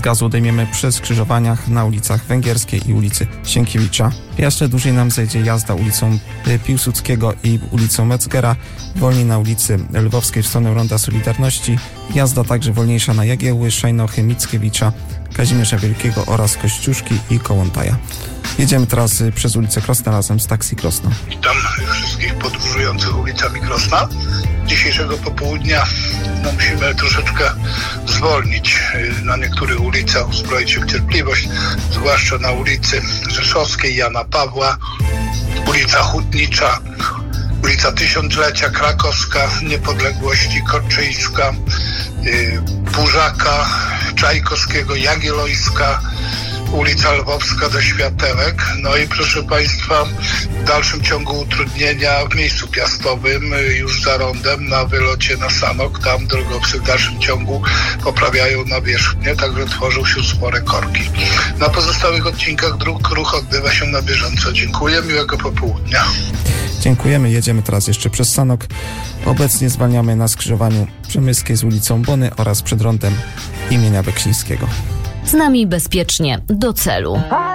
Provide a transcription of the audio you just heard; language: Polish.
gazu odejmiemy przy skrzyżowaniach na ulicach Węgierskiej i ulicy Sienkiewicza. Jeszcze dłużej nam zejdzie jazda ulicą Piłsudskiego i ulicą Metzgera, wolniej na ulicy Lwowskiej w stronę Ronda Solidarności, jazda także wolniejsza na Jagiełły, Szajnochy, Mickiewicza, Kazimierza Wielkiego oraz Kościuszki i Kołłątaja. Jedziemy teraz przez ulicę Krosna razem z Taxi Krosno. Witam wszystkich podróżujących ulicami Krosna. Dzisiejszego popołudnia musimy troszeczkę zwolnić na niektórych ulicach, uzbroić się w cierpliwość, zwłaszcza na ulicy Rzeszowskiej, Jana Pawła, ulica Hutnicza, ulica Tysiąclecia, Krakowska, Niepodległości, Korczyńska, Burzaka, Czajkowskiego, Jagiellońska, ulica Lwowska do Światełek. No i proszę Państwa, w dalszym ciągu utrudnienia w miejscu Piastowym, już za rondem, na wylocie na Sanok. Tam drogowcy w dalszym ciągu poprawiają nawierzchnię, także tworzą się spore korki. Na pozostałych odcinkach dróg ruch odbywa się na bieżąco. Dziękuję, miłego popołudnia. Dziękujemy. Jedziemy teraz jeszcze przez Sanok. Obecnie zwalniamy na skrzyżowaniu Przemyskiej z ulicą Bony oraz przed rondem imienia Beksińskiego. Z nami bezpiecznie do celu.